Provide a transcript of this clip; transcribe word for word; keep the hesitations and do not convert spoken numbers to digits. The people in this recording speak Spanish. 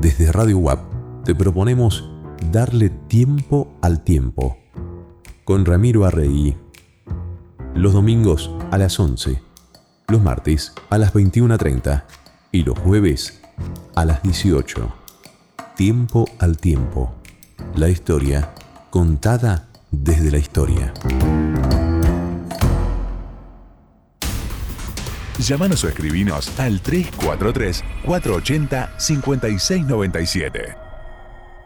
Desde Radio U A P te proponemos darle tiempo al tiempo. Con Ramiro Arregui. Los domingos a las once, los martes a las veintiuna treinta y los jueves a las dieciocho. Tiempo al tiempo. La historia contada desde la historia. Llámanos o escribinos al tres cuatro tres, cuatro ocho cero, cinco seis nueve siete.